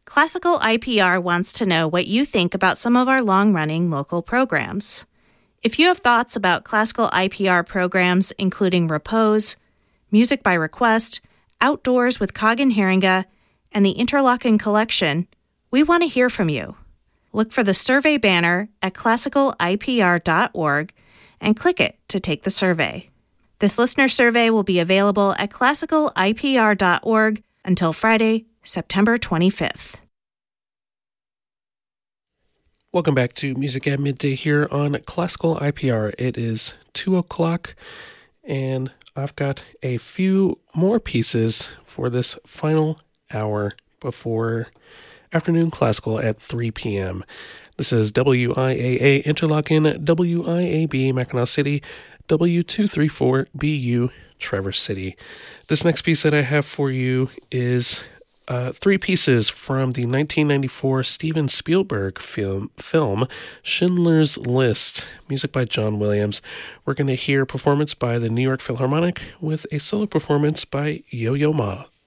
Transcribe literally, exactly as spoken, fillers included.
Classical I P R wants to know what you think about some of our long-running local programs. If you have thoughts about classical I P R programs including Repose, Music by Request, Outdoors with Coggan Haringa, and the Interlochen Collection, we want to hear from you. Look for the survey banner at classical I P R dot org and click it to take the survey. This listener survey will be available at classical I P R dot org until Friday, September twenty-fifth. Welcome back to Music at Midday here on Classical I P R. It is two o'clock, and I've got a few more pieces for this final hour before afternoon classical at three p.m. This is W I A A Interlochen, W I A B Mackinac City, W two thirty-four B U Traverse City. This next piece that I have for you is uh, three pieces from the nineteen ninety-four Steven Spielberg film, film Schindler's List, music by John Williams. We're going to hear a performance by the New York Philharmonic with a solo performance by Yo-Yo Ma.